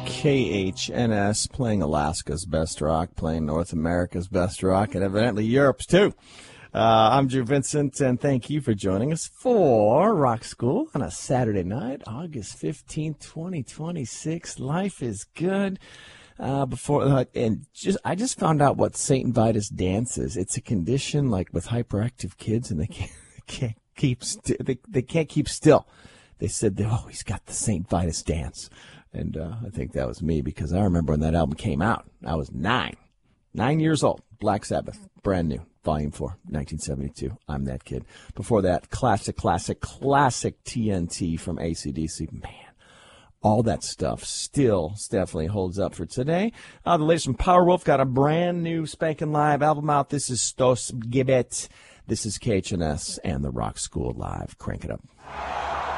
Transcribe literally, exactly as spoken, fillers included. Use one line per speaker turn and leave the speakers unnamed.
K H N S, playing Alaska's best rock, playing North America's best rock, and evidently Europe's too. Uh, I'm Drew Vincent, and thank you for joining us for Rock School on a Saturday night, August fifteenth, twenty twenty-six. Life is good. Uh, before uh, and just I just found out what Saint Vitus dance is. It's a condition like with hyperactive kids, and they can't, can't keep st- they they can't keep still. They said, "Oh, he's got the Saint Vitus dance," and uh, I think that was me because I remember when that album came out. I was nine, nine years old. Black Sabbath, brand new, Volume Four, nineteen seventy-two. I'm that kid. Before that, classic, classic, classic T N T from A C D C. Man. All that stuff still definitely holds up for today. Uh, the latest from Powerwolf got a brand new spanking live album out. This is Stos Gibet. This is K H N S and the Rock School Live. Crank it up.